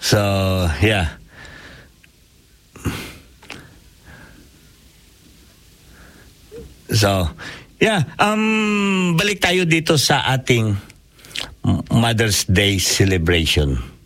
So, yeah. So, yeah, balik tayo dito sa ating Mother's Day celebration.